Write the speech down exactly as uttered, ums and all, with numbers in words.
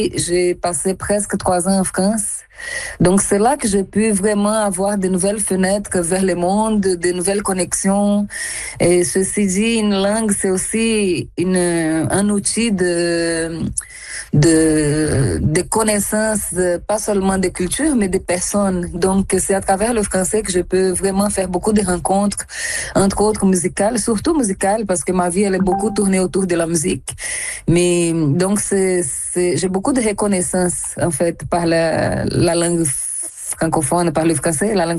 J'ai passé presque trois ans en France. Donc c'est là que j'ai pu vraiment avoir de nouvelles fenêtres vers le monde, de nouvelles connexions. Et ceci dit, une langue, c'est aussi une, un outil de, de, de connaissance, pas seulement de culture, mais de personnes. Donc c'est à travers le français que je peux vraiment faire beaucoup de rencontres, entre autres musicales, surtout musicales, parce que ma vie, elle est beaucoup tournée autour de la musique. Mais donc c'est, c'est, j'ai beaucoup de reconnaissance, en fait, par la, la langue francophone, par le français, la langue